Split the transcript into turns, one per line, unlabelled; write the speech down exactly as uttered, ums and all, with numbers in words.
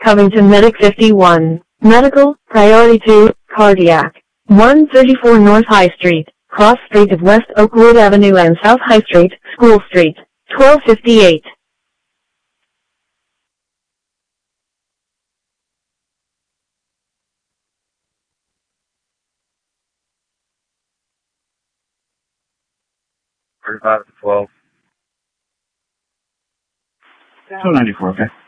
Covington Medic fifty-one. Medical, priority two, cardiac. one thirty-four North High Street, cross street of West Oakwood Avenue and South High Street, School Street, twelve fifty-eight.
thirty-five to twelve.
twelve ninety-four, okay.